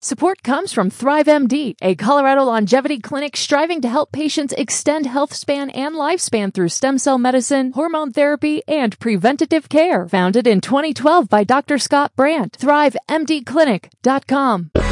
Support comes from ThriveMD, a Colorado longevity clinic striving to help patients extend health span and lifespan through stem cell medicine, hormone therapy, and preventative care. Founded in 2012 by Dr. Scott Brandt. ThriveMDclinic.com.